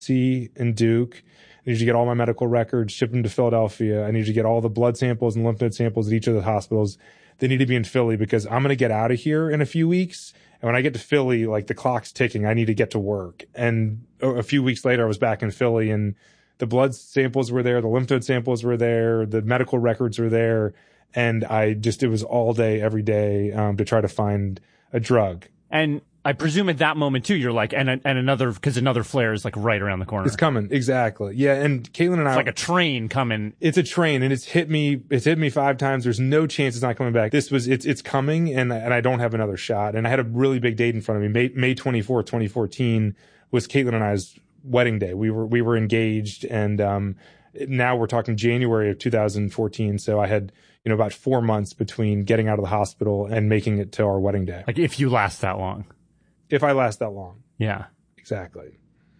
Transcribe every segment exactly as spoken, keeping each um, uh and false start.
C and Duke. I need you to get all my medical records, ship them to Philadelphia. I need you to get all the blood samples and lymph node samples at each of the hospitals. They need to be in Philly because I'm going to get out of here in a few weeks. And when I get to Philly, like the clock's ticking. I need to get to work. And a few weeks later, I was back in Philly and the blood samples were there. The lymph node samples were there. The medical records were there. And I just, it was all day, every day um, to try to find a drug. And I presume at that moment too, you're like, and and another, because another flare is like right around the corner. It's coming, exactly. Yeah, and Caitlin and it's I, it's like a train coming. It's a train, and it's hit me. It's hit me five times. There's no chance it's not coming back. This was, it's it's coming, and and I don't have another shot. And I had a really big date in front of me. May May twenty-fourth, twenty fourteen was Caitlin and I's wedding day. We were we were engaged, and um, now we're talking January of two thousand fourteen. So I had, you know, about four months between getting out of the hospital and making it to our wedding day. Like if you last that long. If I last that long. Yeah. Exactly.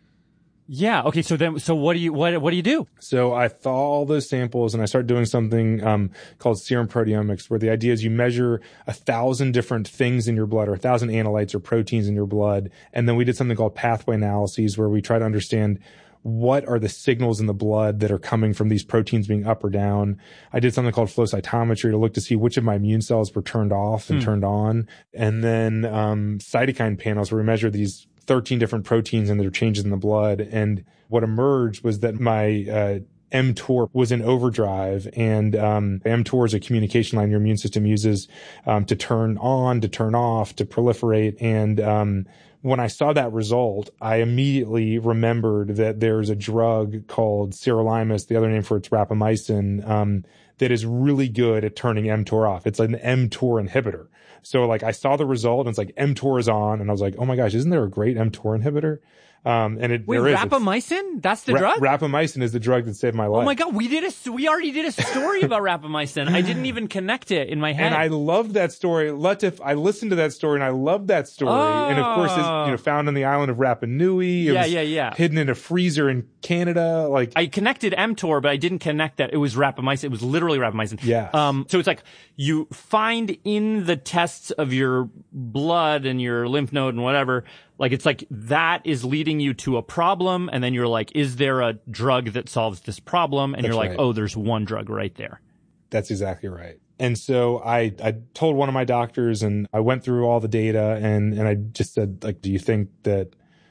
Yeah. Okay. So then, so what do you, what, what do you do? So I thaw all those samples and I start doing something, um, called serum proteomics, where the idea is you measure a thousand different things in your blood or a thousand analytes or proteins in your blood. And then we did something called pathway analyses where we try to understand what are the signals in the blood that are coming from these proteins being up or down. I did something called flow cytometry to look to see which of my immune cells were turned off and hmm. turned on. And then um, cytokine panels where we measure these thirteen different proteins and their changes in the blood. And what emerged was that my uh, mTOR was in overdrive, and um, mTOR is a communication line your immune system uses um, to turn on, to turn off, to proliferate. And um, when I saw that result, I immediately remembered that there's a drug called sirolimus, the other name for it's rapamycin, um, that is really good at turning mTOR off. It's an mTOR inhibitor. So like I saw the result and it's like mTOR is on, and I was like, oh my gosh, isn't there a great mTOR inhibitor? Um, and it, Wait, there is. rapamycin? That's the Ra- drug? Rapamycin is the drug that saved my life. Oh my God, we did a, we already did a story about rapamycin. I didn't even connect it in my head. And I loved that story. Latif, I listened to that story and I loved that story. Oh. And of course, it's, you know, found on the island of Rapa Nui. It yeah, was yeah, yeah. hidden in a freezer in Canada. Like I connected mTOR, but I didn't connect that it was rapamycin. It was literally rapamycin. Yeah. Um, so it's like you find in the tests of your blood and your lymph node and whatever, like it's like that is leading you to a problem, and then you're like, is there a drug that solves this problem? And That's you're like, right. oh, there's one drug right there. That's exactly right. And so I, I told one of my doctors, and I went through all the data, and, and I just said, like, do you think that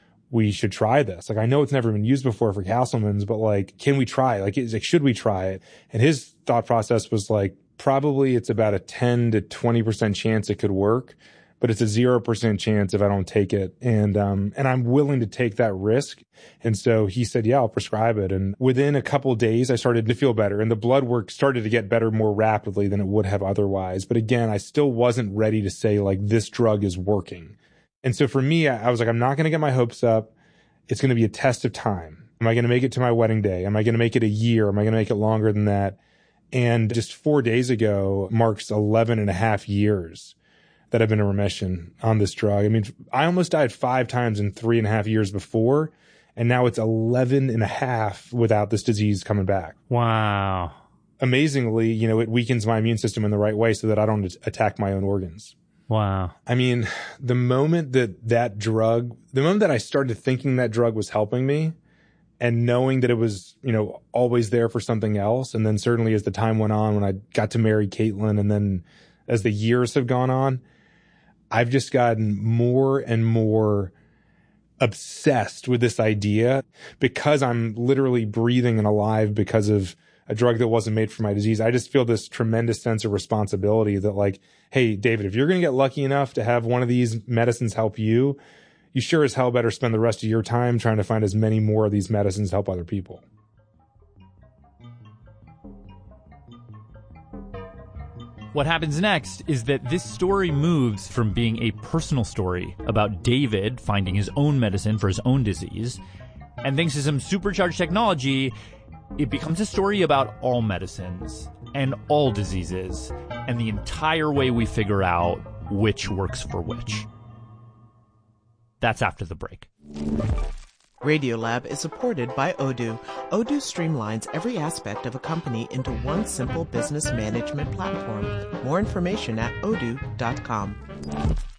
we should try this? Like, I know it's never been used before for Castleman's, but like, can we try it? Like, is, like, should we try it? And his thought process was like, probably it's about a ten to twenty percent chance it could work, but it's a zero percent chance if I don't take it. And, um, and I'm willing to take that risk. And so he said, yeah, I'll prescribe it. And within a couple of days, I started to feel better, and the blood work started to get better more rapidly than it would have otherwise. But again, I still wasn't ready to say like, this drug is working. And so for me, I, I was like, I'm not going to get my hopes up. It's going to be a test of time. Am I going to make it to my wedding day? Am I going to make it a year? Am I going to make it longer than that? And just four days ago marks eleven and a half years that I've been in remission on this drug. I mean, I almost died five times in three and a half years before, and now it's eleven and a half without this disease coming back. Wow. Amazingly, you know, it weakens my immune system in the right way so that I don't attack my own organs. Wow. I mean, the moment that that drug, the moment that I started thinking that drug was helping me, and knowing that it was, you know, always there for something else, and then certainly as the time went on, when I got to marry Caitlin, and then as the years have gone on, I've just gotten more and more obsessed with this idea because I'm literally breathing and alive because of a drug that wasn't made for my disease. I just feel this tremendous sense of responsibility that like, hey, David, if you're going to get lucky enough to have one of these medicines help you, you sure as hell better spend the rest of your time trying to find as many more of these medicines to help other people. What happens next is that this story moves from being a personal story about David finding his own medicine for his own disease, and thanks to some supercharged technology, it becomes a story about all medicines and all diseases and the entire way we figure out which works for which. That's after the break. Radiolab is supported by Odoo. Odoo streamlines every aspect of a company into one simple business management platform. More information at odoo dot com.